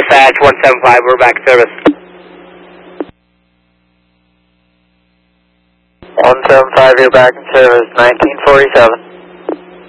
Dispatch 175, we're back in service. 175, you're back in service, 1947.